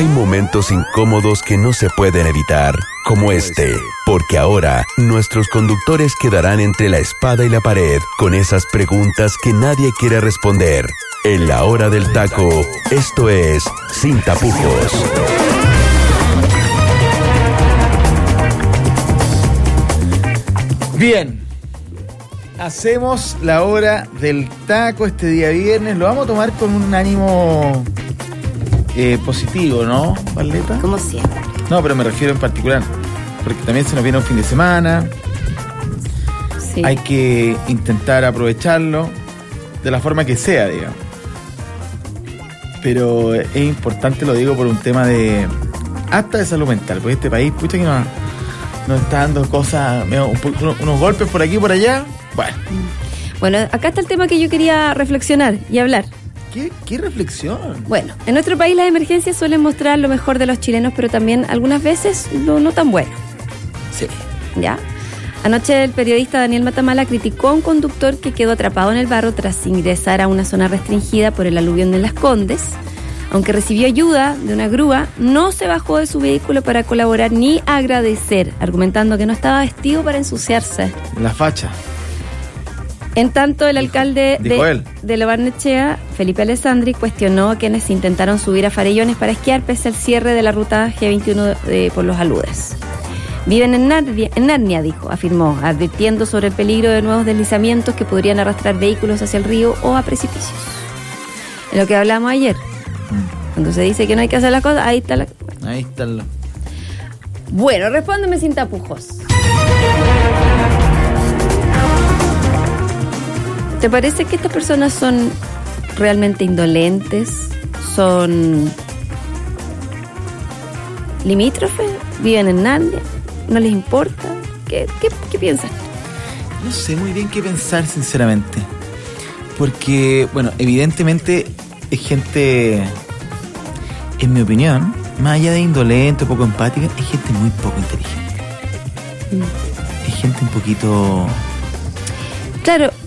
Hay momentos incómodos que no se pueden evitar, como este, porque ahora nuestros conductores quedarán entre la espada y la pared con esas preguntas que nadie quiere responder. En la hora del taco, esto es Sin Tapujos. Bien, hacemos la hora del taco este día viernes. Lo vamos a tomar con un ánimo positivo, ¿no, Valeta? Como siempre. No, pero me refiero en particular, porque también se nos viene un fin de semana. Sí. Hay que intentar aprovecharlo de la forma que sea, digamos. Pero es importante, lo digo por un tema de hasta de salud mental, porque este país, pucha, que nos está dando cosas, unos golpes por aquí y por allá. Bueno, acá está el tema que yo quería reflexionar y hablar. ¿Qué reflexión? Bueno, en nuestro país las emergencias suelen mostrar lo mejor de los chilenos, pero también algunas veces lo no tan bueno. Sí. ¿Ya? Anoche el periodista Daniel Matamala criticó a un conductor que quedó atrapado en el barro tras ingresar a una zona restringida por el aluvión de Las Condes. Aunque recibió ayuda de una grúa, no se bajó de su vehículo para colaborar ni agradecer, argumentando que no estaba vestido para ensuciarse. La facha. En tanto, el alcalde de La Barnechea, Felipe Alessandri, cuestionó a quienes intentaron subir a Farellones para esquiar pese al cierre de la ruta G21 por los aludes. Viven en Narnia, dijo, afirmó, advirtiendo sobre el peligro de nuevos deslizamientos que podrían arrastrar vehículos hacia el río o a precipicios. En lo que hablamos ayer, cuando se dice que no hay que hacer las cosas, ahí está la... Ahí está la... Bueno, respóndeme sin tapujos. ¿Te parece que estas personas son realmente indolentes? ¿Son limítrofes? ¿Viven en Narnia? ¿No les importa? ¿Qué piensas? No sé muy bien qué pensar, sinceramente. Porque, bueno, evidentemente es gente, en mi opinión, más allá de indolente, poco empática, es gente muy poco inteligente. Es gente un poquito... Claro,